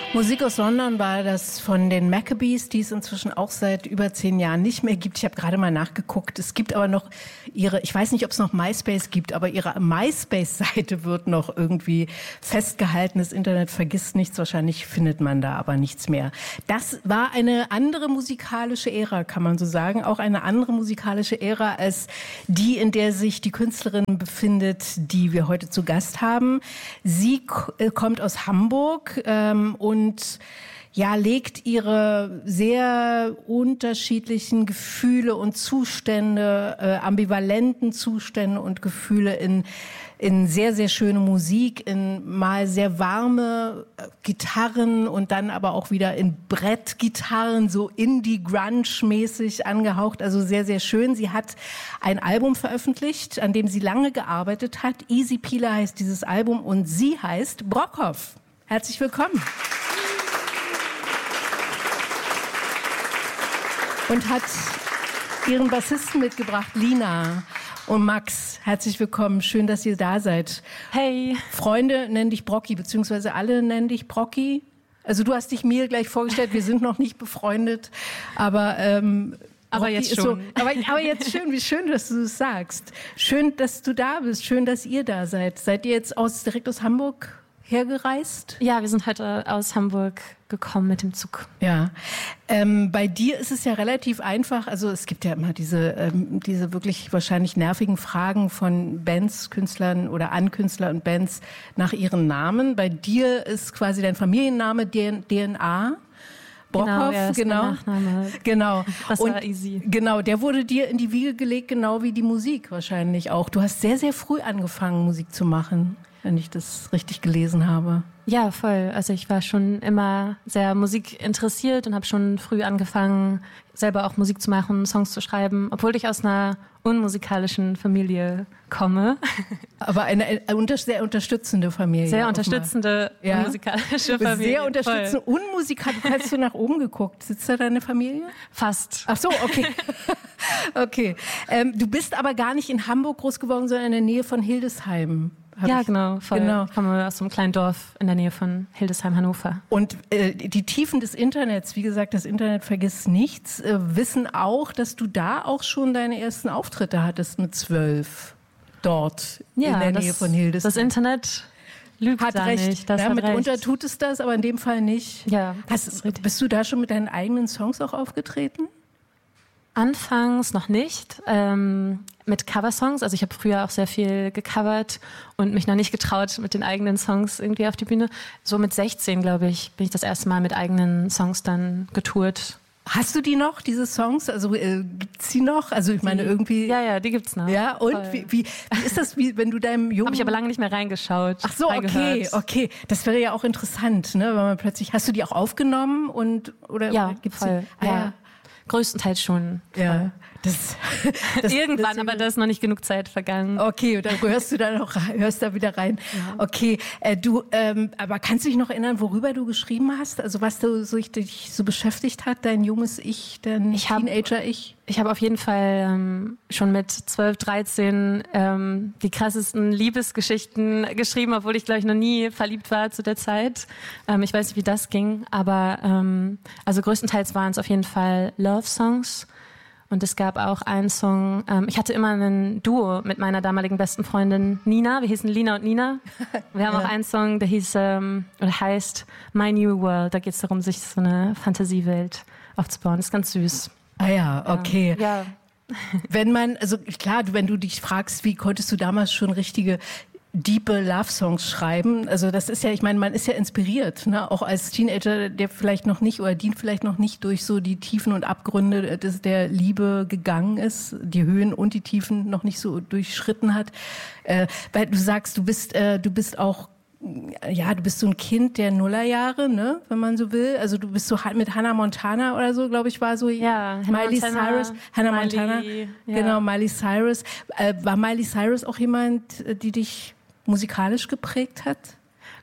Musik aus London war das von den Maccabees, die es inzwischen auch seit über 10 Jahren nicht mehr gibt. Ich habe gerade mal nachgeguckt. Es gibt aber noch ihre, ich weiß nicht, ob es noch MySpace gibt, aber ihre MySpace-Seite wird noch irgendwie festgehalten. Das Internet vergisst nichts, wahrscheinlich findet man da aber nichts mehr. Das war eine andere musikalische Ära, kann man so sagen. Auch eine andere musikalische Ära als die, in der sich die Künstlerin befindet, die wir heute zu Gast haben. Sie kommt aus Hamburg und ja, legt ihre sehr unterschiedlichen Gefühle und Zustände, ambivalenten Zustände und Gefühle in sehr, sehr schöne Musik, in mal sehr warme Gitarren und dann aber auch wieder in Brettgitarren, so Indie-Grunge-mäßig angehaucht, also sehr, sehr schön. Sie hat ein Album veröffentlicht, an dem sie lange gearbeitet hat. Easy Peeler heißt dieses Album und sie heißt Brockhoff. Herzlich willkommen. Und hat ihren Bassisten mitgebracht, Lina und Max. Herzlich willkommen. Schön, dass ihr da seid. Hey. Freunde nennen dich Brocki, beziehungsweise alle nennen dich Brocki. Also du hast dich mir gleich vorgestellt, wir sind noch nicht befreundet, aber jetzt schon. So, aber jetzt schön, wie schön, dass du es sagst. Schön, dass du da bist, schön, dass ihr da seid. Seid ihr jetzt direkt aus Hamburg hergereist? Ja, wir sind heute aus Hamburg gekommen mit dem Zug. Ja, bei dir ist es ja relativ einfach. Also es gibt ja immer diese wirklich wahrscheinlich nervigen Fragen von Bands, Künstlern oder an Künstler und Bands nach ihren Namen. Bei dir ist quasi dein Familienname DNA. Brockhoff, genau. Genau. Das war easy. Genau, der wurde dir in die Wiege gelegt, genau wie die Musik wahrscheinlich auch. Du hast sehr, sehr früh angefangen, Musik zu machen, wenn ich das richtig gelesen habe. Ja, voll. Also ich war schon immer sehr musikinteressiert und habe schon früh angefangen, selber auch Musik zu machen, Songs zu schreiben, obwohl ich aus einer unmusikalischen Familie komme. Aber eine sehr unterstützende Familie. Sehr unterstützende, unmusikalische Familie. Sehr unterstützende, unmusikalische. Hast du nach oben geguckt? Sitzt da deine Familie? Fast. Ach so, okay. Okay. Du bist aber gar nicht in Hamburg groß geworden, sondern in der Nähe von Hildesheim. Ja, genau, voll. Genau. Ich komme aus so einem kleinen Dorf in der Nähe von Hildesheim, Hannover. Und die Tiefen des Internets, wie gesagt, das Internet vergisst nichts, wissen auch, dass du da auch schon deine ersten Auftritte hattest mit 12 dort in der Nähe von Hildesheim. Das Internet lügt hat da recht. nicht. Das ja, hat mitunter recht. Tut es das, aber in dem Fall nicht. Ja, bist du da schon mit deinen eigenen Songs auch aufgetreten? Anfangs noch nicht, mit Coversongs. Also ich habe früher auch sehr viel gecovert und mich noch nicht getraut mit den eigenen Songs irgendwie auf die Bühne. So mit 16, glaube ich, bin ich das erste Mal mit eigenen Songs dann getourt. Hast du die noch, diese Songs? Also gibt's die noch? Also ich meine irgendwie... Ja, die gibt's noch. Ja, und wie ist das, wenn du deinem Jungen... Habe ich aber lange nicht mehr reingeschaut. Ach so, okay. Das wäre ja auch interessant, ne? Wenn man plötzlich... Hast du die auch aufgenommen? Ja, gibt's voll. Ja. Größtenteils schon. Ja. Irgendwann, aber da ist noch nicht genug Zeit vergangen. Okay, und dann hörst du da wieder rein. Ja. Okay, aber kannst du dich noch erinnern, worüber du geschrieben hast? Also was dich so beschäftigt hat, dein junges Ich, dein Teenager-Ich? Ich habe auf jeden Fall schon mit 12, 13 die krassesten Liebesgeschichten geschrieben, obwohl ich, glaube ich, noch nie verliebt war zu der Zeit. Ich weiß nicht, wie das ging, aber also größtenteils waren es auf jeden Fall Love-Songs. Und es gab auch einen Song, ich hatte immer ein Duo mit meiner damaligen besten Freundin Nina. Wir hießen Lina und Nina. Wir haben auch einen Song, der heißt My New World. Da geht es darum, sich so eine Fantasiewelt aufzubauen. Das ist ganz süß. Ah ja, okay. Ja. Wenn du dich fragst, wie konntest du damals schon richtige diepe Love-Songs schreiben. Also das ist ja, ich meine, man ist ja inspiriert, ne? Auch als Teenager, der vielleicht noch nicht oder die vielleicht noch nicht durch so die Tiefen und Abgründe der Liebe gegangen ist, die Höhen und die Tiefen noch nicht so durchschritten hat. Weil du sagst, du bist auch, ja, du bist so ein Kind der Nullerjahre, ne, wenn man so will. Also du bist so mit Hannah Montana oder so, glaube ich, war so. Ja, Hannah Montana. Ja. Genau, Miley Cyrus. War Miley Cyrus auch jemand, die dich musikalisch geprägt hat?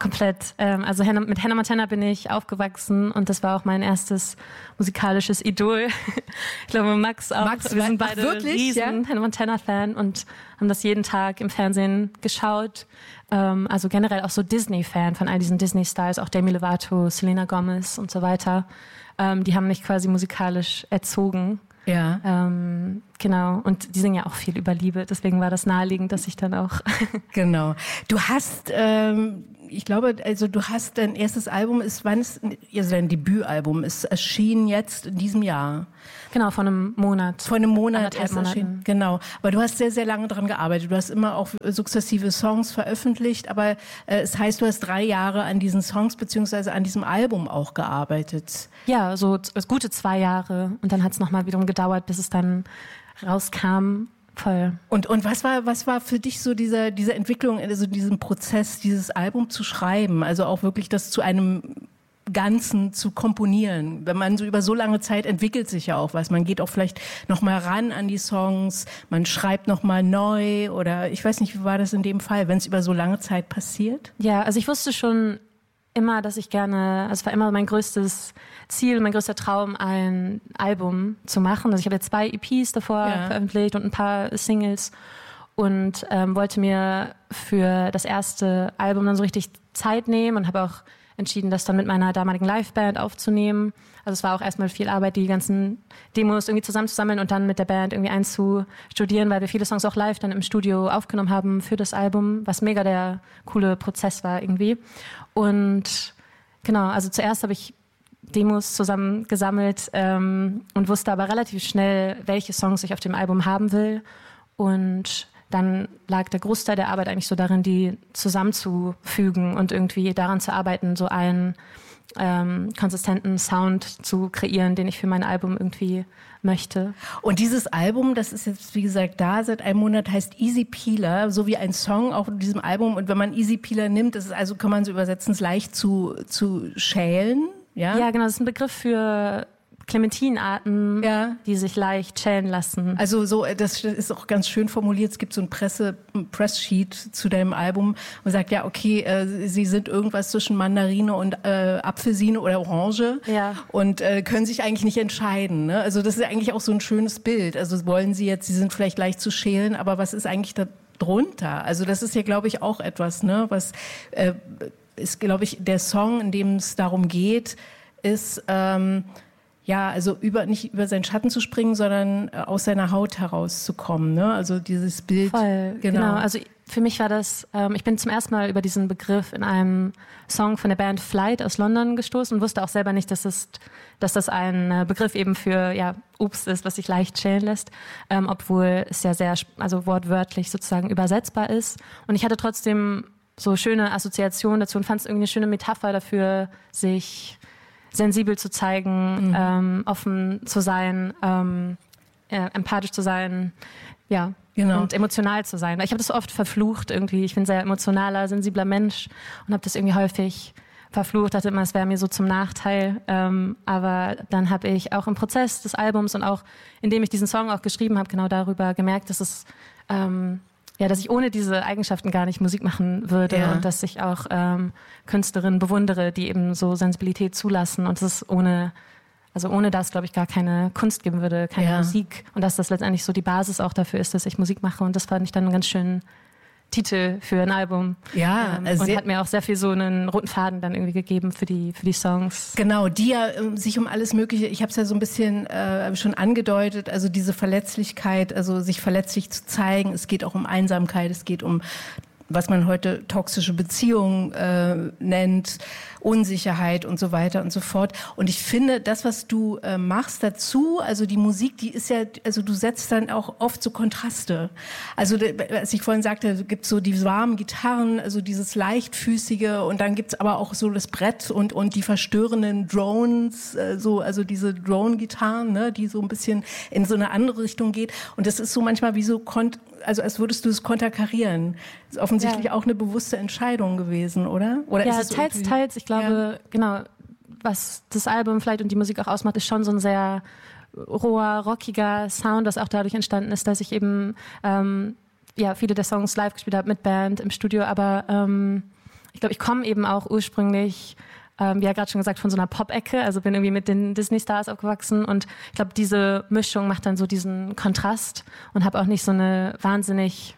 komplett. Also mit Hannah Montana bin ich aufgewachsen und das war auch mein erstes musikalisches Idol. Ich glaube, Max auch. Wir sind beide riesen Hannah Montana-Fan und haben das jeden Tag im Fernsehen geschaut. Also generell auch so Disney-Fan von all diesen Disney-Stars, auch Demi Lovato, Selena Gomez und so weiter. Die haben mich quasi musikalisch erzogen. Ja. Genau. Und die singen ja auch viel über Liebe. Deswegen war das naheliegend, dass ich dann auch... Genau. Du hast, ich glaube, also du hast dein erstes Album, dein Debütalbum ist erschienen jetzt in diesem Jahr. Genau, vor einem Monat. Vor einem Monat erst erschienen. Genau. Aber du hast sehr, sehr lange daran gearbeitet. Du hast immer auch sukzessive Songs veröffentlicht, aber es heißt, du hast 3 Jahre an diesen Songs beziehungsweise an diesem Album auch gearbeitet. Ja, so gute 2 Jahre. Und dann hat es nochmal wiederum gedauert, bis es dann rauskam. Voll. Und was war für dich so diese Entwicklung, also diesen Prozess, dieses Album zu schreiben? Also auch wirklich das zu einem Ganzen zu komponieren. Wenn man so über so lange Zeit entwickelt sich ja auch was. Man geht auch vielleicht noch mal ran an die Songs, man schreibt noch mal neu oder ich weiß nicht, wie war das in dem Fall, wenn es über so lange Zeit passiert? Ja, also ich wusste schon immer, dass ich gerne, also es war immer mein größtes Ziel, mein größter Traum, ein Album zu machen. Also ich habe jetzt 2 EPs davor veröffentlicht und ein paar Singles und wollte mir für das erste Album dann so richtig Zeit nehmen und habe auch entschieden, das dann mit meiner damaligen Liveband aufzunehmen. Also es war auch erstmal viel Arbeit, die ganzen Demos irgendwie zusammenzusammeln und dann mit der Band irgendwie einzustudieren, weil wir viele Songs auch live dann im Studio aufgenommen haben für das Album, was mega der coole Prozess war irgendwie. Und genau, also zuerst habe ich Demos zusammengesammelt und wusste aber relativ schnell, welche Songs ich auf dem Album haben will. Und dann lag der Großteil der Arbeit eigentlich so darin, die zusammenzufügen und irgendwie daran zu arbeiten, so einen konsistenten Sound zu kreieren, den ich für mein Album irgendwie möchte. Und dieses Album, das ist jetzt, wie gesagt, da seit einem Monat, heißt Easy Peeler, so wie ein Song auf diesem Album. Und wenn man Easy Peeler nimmt, das ist also, kann man so übersetzen, es leicht zu schälen. Ja? Ja, genau, das ist ein Begriff für Clementinarten, die sich leicht schälen lassen. Also so, das ist auch ganz schön formuliert. Es gibt so ein Presssheet zu deinem Album und sagt, ja, okay, sie sind irgendwas zwischen Mandarine und Apfelsine oder Orange und können sich eigentlich nicht entscheiden. Ne? Also das ist eigentlich auch so ein schönes Bild. Also wollen sie jetzt, sie sind vielleicht leicht zu schälen, aber was ist eigentlich da drunter? Also das ist ja, glaube ich, auch etwas, ne? Was ist, glaube ich, der Song, in dem es darum geht, ist also nicht über seinen Schatten zu springen, sondern aus seiner Haut herauszukommen. Ne? Also dieses Bild. Voll, genau. Also für mich war das, ich bin zum ersten Mal über diesen Begriff in einem Song von der Band Flight aus London gestoßen und wusste auch selber nicht, dass das ein Begriff eben für Obst ist, was sich leicht schälen lässt, obwohl es ja sehr, also wortwörtlich sozusagen übersetzbar ist. Und ich hatte trotzdem so schöne Assoziationen dazu und fand es irgendwie eine schöne Metapher dafür, sich sensibel zu zeigen, offen zu sein, empathisch zu sein, und emotional zu sein. Ich habe das oft verflucht irgendwie. Ich bin ein sehr emotionaler, sensibler Mensch und habe das irgendwie häufig verflucht, dachte immer, es wäre mir so zum Nachteil. Aber dann habe ich auch im Prozess des Albums und auch indem ich diesen Song auch geschrieben habe, genau darüber gemerkt, dass es dass ich ohne diese Eigenschaften gar nicht Musik machen würde und dass ich auch Künstlerinnen bewundere, die eben so Sensibilität zulassen und dass es ohne das, glaube ich, gar keine Kunst geben würde, keine Musik und dass das letztendlich so die Basis auch dafür ist, dass ich Musik mache und das fand ich dann einen ganz schönen Titel für ein Album. Ja, und hat mir auch sehr viel so einen roten Faden dann irgendwie gegeben für die Songs. Genau, die ja sich um alles Mögliche, ich habe es ja so ein bisschen schon angedeutet, also diese Verletzlichkeit, also sich verletzlich zu zeigen, es geht auch um Einsamkeit, es geht um, was man heute toxische Beziehungen nennt, Unsicherheit und so weiter und so fort. Und ich finde, das, was du machst dazu, also die Musik, die ist ja, also du setzt dann auch oft so Kontraste. Also, als ich vorhin sagte, gibt so die warmen Gitarren, also dieses leichtfüßige und dann gibt's aber auch so das Brett und die verstörenden Drones, also diese Drone-Gitarren, ne, die so ein bisschen in so eine andere Richtung geht. Und das ist so manchmal wie so als würdest du es konterkarieren. Das ist offensichtlich auch eine bewusste Entscheidung gewesen, oder? Oder ja, ist es teils. Ich glaube, genau, was das Album vielleicht und die Musik auch ausmacht, ist schon so ein sehr roher, rockiger Sound, was auch dadurch entstanden ist, dass ich eben viele der Songs live gespielt habe mit Band im Studio, aber ich glaube, ich komme eben auch ursprünglich, wie ja gerade schon gesagt, von so einer Pop-Ecke, also bin irgendwie mit den Disney-Stars aufgewachsen und ich glaube, diese Mischung macht dann so diesen Kontrast und habe auch nicht so eine wahnsinnig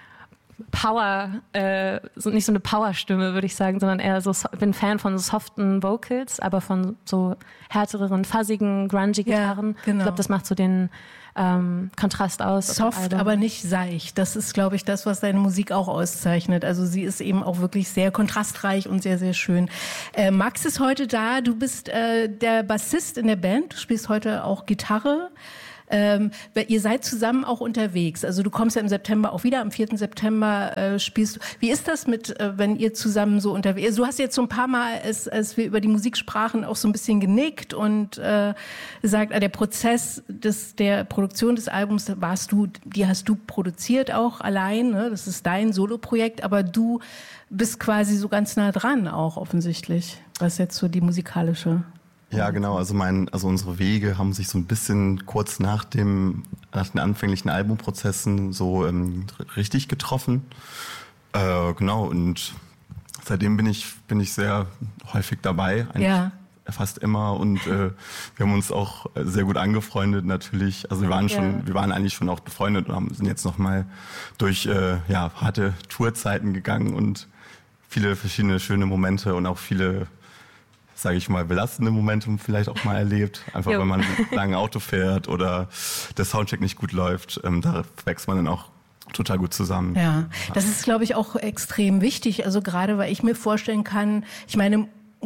nicht so eine Power-Stimme, würde ich sagen, sondern eher so, bin Fan von so soften Vocals, aber von so härteren, fuzzigen, grungy Gitarren. Ja, genau. Ich glaube, das macht so den Kontrast aus. Soft, aber nicht seicht. Das ist, glaube ich, das, was deine Musik auch auszeichnet. Also sie ist eben auch wirklich sehr kontrastreich und sehr, sehr schön. Max ist heute da. Du bist der Bassist in der Band. Du spielst heute auch Gitarre. Ihr seid zusammen auch unterwegs. Also du kommst ja im September auch wieder. Am 4. September spielst du. Wie ist das mit, wenn ihr zusammen so unterwegs seid? Du hast jetzt so ein paar Mal, als wir über die Musik sprachen, auch so ein bisschen genickt und gesagt, der Prozess der Produktion des Albums die hast du produziert auch allein. Ne? Das ist dein Soloprojekt, aber du bist quasi so ganz nah dran auch offensichtlich, was jetzt so die musikalische... Ja, genau. Also unsere Wege haben sich so ein bisschen kurz nach den anfänglichen Albumprozessen so richtig getroffen. Genau. Und seitdem bin ich sehr häufig dabei. Eigentlich fast immer. Und wir haben uns auch sehr gut angefreundet natürlich. Also wir waren eigentlich schon auch befreundet und sind jetzt nochmal durch harte Tourzeiten gegangen und viele verschiedene schöne Momente und auch viele, sage ich mal, belastende Momente vielleicht auch mal erlebt. Einfach, wenn man lange Auto fährt oder der Soundcheck nicht gut läuft, da wächst man dann auch total gut zusammen. Ja, das ist, glaube ich, auch extrem wichtig. Also gerade, weil ich mir vorstellen kann, ich meine,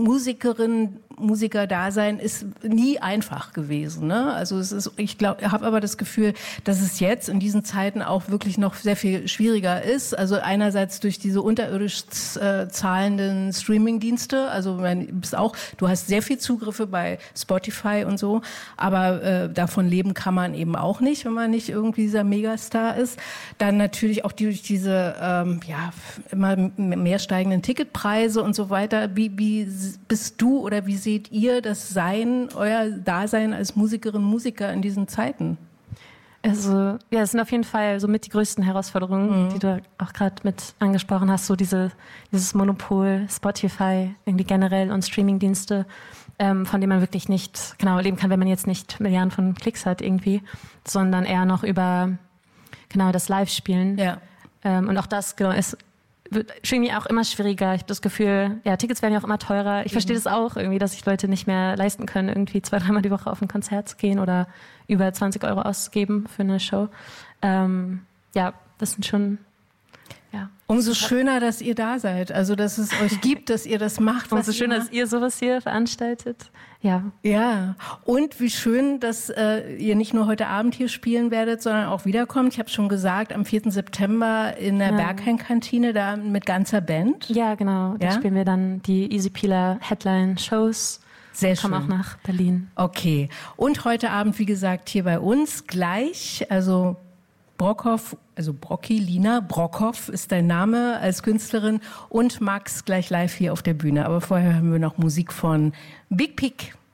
Musiker-Dasein ist nie einfach gewesen. Ne? Also ich habe aber das Gefühl, dass es jetzt in diesen Zeiten auch wirklich noch sehr viel schwieriger ist. Also einerseits durch diese unterirdisch zahlenden Streaming-Dienste. Also du hast sehr viel Zugriffe bei Spotify und so, aber davon leben kann man eben auch nicht, wenn man nicht irgendwie dieser Megastar ist. Dann natürlich auch durch diese immer mehr steigenden Ticketpreise und so weiter. Wie bist du oder wie seht ihr euer Dasein als Musikerin, Musiker in diesen Zeiten? Also, ja, es sind auf jeden Fall so mit die größten Herausforderungen, die du auch gerade mit angesprochen hast, so dieses Monopol, Spotify, irgendwie generell und Streamingdienste, von denen man wirklich nicht genau leben kann, wenn man jetzt nicht Milliarden von Klicks hat irgendwie, sondern eher noch über das Live-Spielen. Ja. Und auch das wird irgendwie auch immer schwieriger. Ich habe das Gefühl, Tickets werden ja auch immer teurer. Ich verstehe das auch irgendwie, dass sich Leute nicht mehr leisten können, irgendwie 2-3 Mal die Woche auf ein Konzert zu gehen oder über 20 € auszugeben für eine Show. Das sind schon... Ja. Umso schöner, dass ihr da seid. Also, dass es euch gibt, dass ihr das macht. Umso schöner, dass ihr sowas hier veranstaltet. Ja. Ja. Und wie schön, dass ihr nicht nur heute Abend hier spielen werdet, sondern auch wiederkommt. Ich habe schon gesagt, am 4. September in der Berghain-Kantine, da mit ganzer Band. Ja, genau. Da spielen wir dann die Easy Peeler Headline-Shows. Sehr schön. Kommen auch nach Berlin. Okay. Und heute Abend, wie gesagt, hier bei uns gleich, also Brockhoff, also Brocki, Lina Brockhoff ist dein Name als Künstlerin und Max gleich live hier auf der Bühne. Aber vorher hören wir noch Musik von Big Pig.